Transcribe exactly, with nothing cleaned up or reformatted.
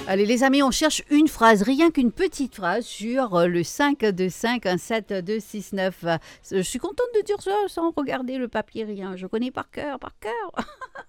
Allez les amis, on cherche une phrase, rien qu'une petite phrase sur euh, le cinq deux cinq un sept deux six neuf. Euh, Je suis contente de dire ça sans regarder le papier, rien. Je connais par cœur, par cœur.